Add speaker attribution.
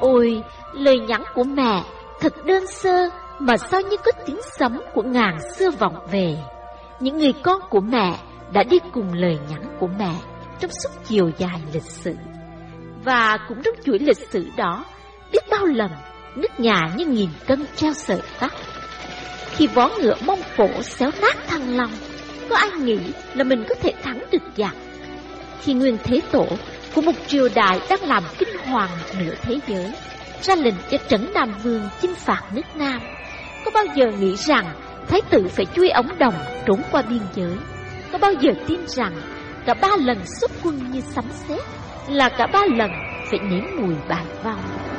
Speaker 1: Ôi, lời nhắn của mẹ thật đơn sơ mà sao như có tiếng sấm của ngàn xưa vọng về. Những người con của mẹ đã đi cùng lời nhắn của mẹ trong suốt chiều dài lịch sử. Và cũng trong chuỗi lịch sử đó, biết bao lần nước nhà như nghìn cân treo sợi tóc. Khi vó ngựa Mông Cổ xéo nát Thăng Long, có ai nghĩ là mình có thể thắng được giặc? Khi Nguyên Thế Tổ của một triều đại đang làm kinh hoàng nửa thế giới ra lệnh cho Trấn Nam Vương chinh phạt nước Nam, có bao giờ nghĩ rằng Thái tử phải chui ống đồng trốn qua biên giới? Có bao giờ tin rằng cả 3 lần xuất quân như sấm sét là cả 3 lần phải nếm mùi bại vong?